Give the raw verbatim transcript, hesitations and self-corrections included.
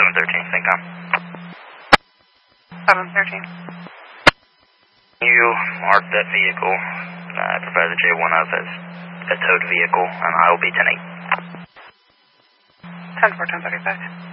seven thirteen, Syncom. seven thirteen. You mark that vehicle, uh, provide the J one of as a towed vehicle, and I will be ten eight. ten four, ten thirty-five.